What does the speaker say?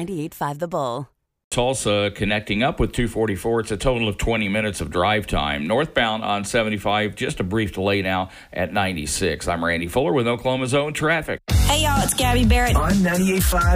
98.5 The Bull. Tulsa connecting up with 244. It's a total of 20 minutes of drive time. Northbound on 75, just a brief delay now at 96. I'm Randy Fuller with Oklahoma's own traffic. Hey, y'all, it's Gabby Barrett. On 98.5